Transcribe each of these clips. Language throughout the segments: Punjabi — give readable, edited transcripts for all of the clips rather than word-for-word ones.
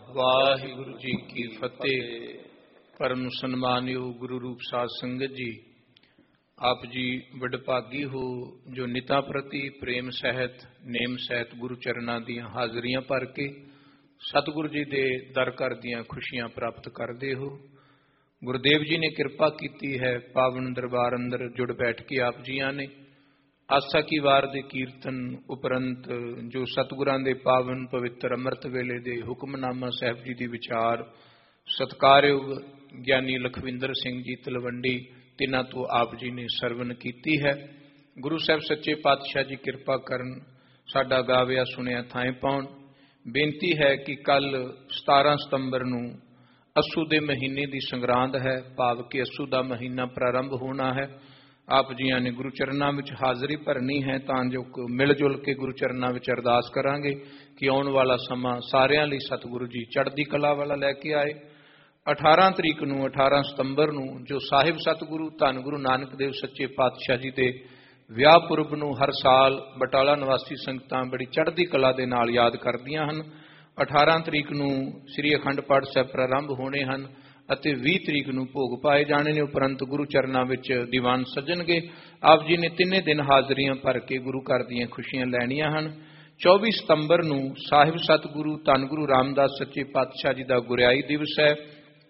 ਵਾਹਿਗੁਰੂ ਜੀ ਕੀ ਫਤਿਹ। ਪਰਮ ਸਨਮਾਨਯੋਗ ਗੁਰੂ ਰੂਪ ਸਾਧ ਸੰਗਤ ਜੀ, ਆਪ ਜੀ ਵਡਭਾਗੀ ਹੋ ਜੋ ਨਿਤਾ ਪ੍ਰਤੀ ਪ੍ਰੇਮ ਸਹਿਤ ਨੇਮ ਸਹਿਤ ਗੁਰੂ ਚਰਨਾਂ ਦੀਆਂ ਹਾਜ਼ਰੀਆਂ ਭਰ ਕੇ ਸਤਿਗੁਰੂ ਜੀ ਦੇ ਦਰ ਘਰ ਦੀਆਂ ਖੁਸ਼ੀਆਂ ਪ੍ਰਾਪਤ ਕਰਦੇ ਹੋ। ਗੁਰਦੇਵ ਜੀ ਨੇ ਕਿਰਪਾ ਕੀਤੀ ਹੈ, ਪਾਵਨ ਦਰਬਾਰ ਅੰਦਰ ਜੁੜ ਬੈਠ ਕੇ ਆਪ ਜੀਆਂ ਨੇ ਆਸਾ ਕੀ ਵਾਰ ਦੇ ਕੀਰਤਨ ਉਪਰੰਤ ਜੋ ਸਤਿਗੁਰਾਂ ਦੇ ਪਾਵਨ ਪਵਿੱਤਰ ਅੰਮ੍ਰਿਤ ਵੇਲੇ ਦੇ ਹੁਕਮਨਾਮਾ ਸਾਹਿਬ ਜੀ ਦੀ ਵਿਚਾਰ ਸਤਿਕਾਰਯੋਗ ਗਿਆਨੀ ਲਖਵਿੰਦਰ ਸਿੰਘ ਜੀ ਤਲਵੰਡੀ ਤਿੰਨਾਂ ਤੋਂ ਆਪ ਜੀ ਨੇ ਸਰਵਨ ਕੀਤੀ ਹੈ। ਗੁਰੂ ਸਾਹਿਬ ਸੱਚੇ ਪਾਤਸ਼ਾਹ ਜੀ ਕਿਰਪਾ ਕਰਨ, ਸਾਡਾ ਗਾਵਿਆ ਸੁਣਿਆ ਥਾਂ ਪਾਉਣ। ਬੇਨਤੀ ਹੈ ਕਿ ਕੱਲ 17 ਸਤੰਬਰ ਨੂੰ ਅੱਸੂ ਦੇ ਮਹੀਨੇ ਦੀ ਸੰਗਰਾਂਦ ਹੈ, ਭਾਵ ਕਿ ਅੱਸੂ ਦਾ ਮਹੀਨਾ ਪ੍ਰਾਰੰਭ ਹੋਣਾ ਹੈ। ਆਪ ਜੀਆਂ ਨੇ ਗੁਰੂ ਚਰਨਾਂ ਵਿੱਚ ਹਾਜ਼ਰੀ ਭਰਨੀ ਹੈ ਤਾਂ ਜੋ ਮਿਲ ਜੁਲ ਕੇ ਗੁਰੂ ਚਰਨਾਂ ਵਿੱਚ ਅਰਦਾਸ ਕਰਾਂਗੇ ਕਿ ਆਉਣ ਵਾਲਾ ਸਮਾਂ ਸਾਰਿਆਂ ਲਈ ਸਤਿਗੁਰੂ ਜੀ ਚੜ੍ਹਦੀ ਕਲਾ ਵਾਲਾ ਲੈ ਕੇ ਆਏ। 18 ਤਰੀਕ ਨੂੰ 18 ਸਤੰਬਰ ਨੂੰ ਜੋ ਸਾਹਿਬ ਸਤਿਗੁਰੂ ਧੰਨ ਗੁਰੂ ਨਾਨਕ ਦੇਵ ਸੱਚੇ ਪਾਤਸ਼ਾਹ ਜੀ ਦੇ ਵਿਆਹ ਪੁਰਬ ਨੂੰ ਹਰ ਸਾਲ ਬਟਾਲਾ ਨਿਵਾਸੀ ਸੰਗਤਾਂ ਬੜੀ ਚੜ੍ਹਦੀ ਕਲਾ ਦੇ ਨਾਲ ਯਾਦ ਕਰਦੀਆਂ ਹਨ। 18 ਤਰੀਕ ਨੂੰ ਸ੍ਰੀ ਅਖੰਡ ਪਾਠ ਸਾਹਿਬ ਪ੍ਰਾਰੰਭ ਹੋਣੇ ਹਨ ਅਤੇ 20 ਤਰੀਕ ਨੂੰ ਭੋਗ ਪਾਏ ਜਾਣੇ ਨੇ। ਉਪਰੰਤ ਗੁਰੂ ਚਰਨਾਂ ਵਿੱਚ ਦੀਵਾਨ ਸੱਜਣਗੇ। ਆਪ ਜੀ ਨੇ ਤਿੰਨੇ ਦਿਨ ਹਾਜ਼ਰੀਆਂ ਭਰ ਕੇ ਗੁਰੂ ਘਰ ਦੀਆਂ ਖੁਸ਼ੀਆਂ ਲੈਣੀਆਂ ਹਨ। 24 ਸਤੰਬਰ ਨੂੰ ਸਾਹਿਬ ਸਤਿਗੁਰੂ ਧੰਨ ਗੁਰੂ ਰਾਮਦਾਸ ਸੱਚੇ ਪਾਤਸ਼ਾਹ ਜੀ ਦਾ ਗੁਰਿਆਈ ਦਿਵਸ ਹੈ।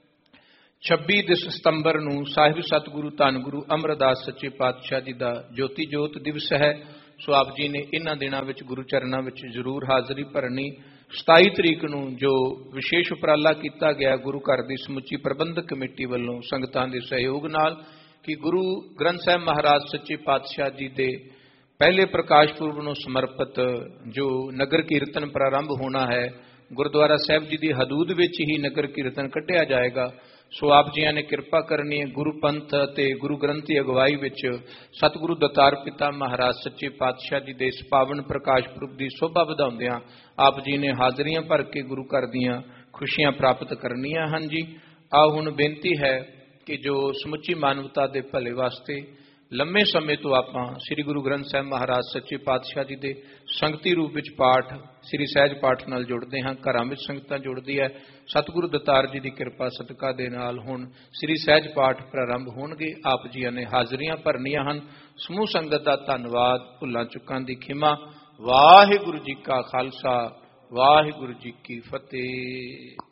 26 ਸਤੰਬਰ ਨੂੰ ਸਾਹਿਬ ਸਤਿਗੁਰੂ ਧੰਨ ਗੁਰੂ ਅਮਰਦਾਸ ਸੱਚੇ ਪਾਤਸ਼ਾਹ ਜੀ ਦਾ ਜੋਤੀ ਜੋਤ ਦਿਵਸ ਹੈ। ਸੋ ਆਪ ਜੀ ਨੇ ਇਹਨਾਂ ਦਿਨਾਂ ਵਿੱਚ ਗੁਰੂ ਚਰਨਾਂ ਵਿੱਚ ਜ਼ਰੂਰ ਹਾਜ਼ਰੀ ਭਰਨੀ। 27 ਤਰੀਕ ਨੂੰ ਜੋ ਵਿਸ਼ੇਸ਼ ਉਪਰਾਲਾ ਕੀਤਾ ਗਿਆ ਗੁਰੂ ਘਰ ਦੀ ਸਮੁੱਚੀ ਪ੍ਰਬੰਧਕ ਕਮੇਟੀ ਵੱਲੋਂ ਸੰਗਤਾਂ ਦੇ ਸਹਿਯੋਗ ਨਾਲ ਕਿ ਗੁਰੂ ਗ੍ਰੰਥ ਸਾਹਿਬ ਮਹਾਰਾਜ ਸੱਚੇ ਪਾਤਸ਼ਾਹ ਜੀ ਦੇ ਪਹਿਲੇ ਪ੍ਰਕਾਸ਼ ਪੁਰਬ ਨੂੰ ਸਮਰਪਿਤ ਜੋ ਨਗਰ ਕੀਰਤਨ ਪ੍ਰਾਰੰਭ ਹੋਣਾ ਹੈ, ਗੁਰਦੁਆਰਾ ਸਾਹਿਬ ਜੀ ਦੀ ਹਦੂਦ ਵਿੱਚ ਹੀ ਨਗਰ ਕੀਰਤਨ ਕੱਢਿਆ ਜਾਏਗਾ। ਸੋ ਆਪ ਜੀਆਂ ਨੇ ਕਿਰਪਾ ਕਰਨੀ ਹੈ। ਗੁਰੂ ਪੰਥ ਅਤੇ ਗੁਰੂ ਗ੍ਰੰਥੀ ਅਗਵਾਈ ਵਿੱਚ ਸਤਿਗੁਰੂ ਦਤਾਰ ਪਿਤਾ ਮਹਾਰਾਜ ਸੱਚੇ ਪਾਤਸ਼ਾਹ ਜੀ ਦੇ ਇਸ ਪਾਵਨ ਪ੍ਰਕਾਸ਼ ਪੁਰਬ ਦੀ ਸ਼ੋਭਾ ਵਧਾਉਂਦਿਆਂ ਆਪ ਜੀ ਨੇ ਹਾਜ਼ਰੀਆਂ ਭਰ ਕੇ ਗੁਰੂ ਘਰ ਦੀਆਂ ਖੁਸ਼ੀਆਂ ਪ੍ਰਾਪਤ ਕਰਨੀਆਂ ਹਨ। ਜੀ ਆਓ ਹੁਣ ਬੇਨਤੀ ਹੈ ਕਿ ਜੋ ਸਮੁੱਚੀ ਮਾਨਵਤਾ ਦੇ ਭਲੇ ਵਾਸਤੇ ਲੰਮੇ ਸਮੇਂ ਤੋਂ ਆਪਾਂ ਸ੍ਰੀ ਗੁਰੂ ਗ੍ਰੰਥ ਸਾਹਿਬ ਮਹਾਰਾਜ ਸੱਚੇ ਪਾਤਸ਼ਾਹ ਜੀ ਦੇ ਸੰਗਤੀ ਰੂਪ ਵਿੱਚ ਪਾਠ ਸ੍ਰੀ ਸਹਿਜ ਪਾਠ ਨਾਲ ਜੁੜਦੇ ਹਾਂ, ਘਰਾਂ ਵਿੱਚ ਸੰਗਤਾਂ ਜੁੜਦੀ ਹੈ। ਸਤਿਗੁਰੂ ਦਤਾਰ ਜੀ ਦੀ ਕਿਰਪਾ ਸਦਕਾ ਦੇ ਨਾਲ ਹੁਣ ਸ੍ਰੀ ਸਹਿਜ ਪਾਠ ਪ੍ਰਾਰੰਭ ਹੋਣਗੇ। ਆਪ ਜੀਆਂ ਨੇ ਹਾਜ਼ਰੀਆਂ ਭਰਨੀਆਂ ਹਨ। ਸਮੂਹ ਸੰਗਤ ਦਾ ਧੰਨਵਾਦ, ਭੁੱਲਾਂ ਚੁੱਕਾਂ ਦੀ ਖਿਮਾ। ਵਾਹਿਗੁਰੂ ਜੀ ਕਾ ਖਾਲਸਾ, ਵਾਹਿਗੁਰੂ ਜੀ ਕੀ ਫਤਿਹ।